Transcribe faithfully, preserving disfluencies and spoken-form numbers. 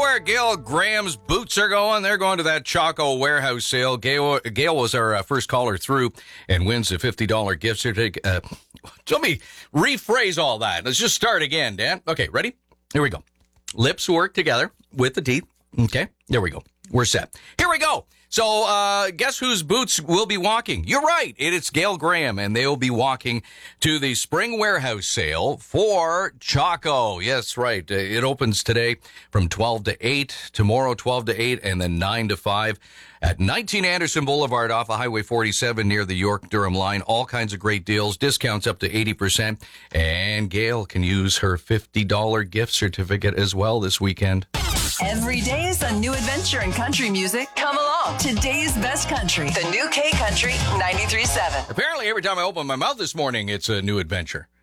where Gail Graham's boots are going. They're going to that Choco warehouse sale. Gail, Gail was our uh, first caller through and wins a fifty dollars gift certificate. Uh, let me rephrase all that. Let's just start again, Dan. Okay, ready? Here we go. Lips work together with the teeth. Okay, there we go. We're set. Here we go. So, uh, guess whose boots will be walking? You're right. It is Gail Graham, and they will be walking to the spring warehouse sale for Choco. Yes, right. It opens today from twelve to eight, tomorrow twelve to eight, and then nine to five at nineteen Anderson Boulevard off of Highway forty-seven near the York-Durham line. All kinds of great deals, discounts up to eighty percent, and Gail can use her fifty dollars gift certificate as well this weekend. Every day is a new adventure in country music. Come along. Today's best country. The new K Country ninety-three point seven. Apparently, every time I open my mouth this morning, it's a new adventure.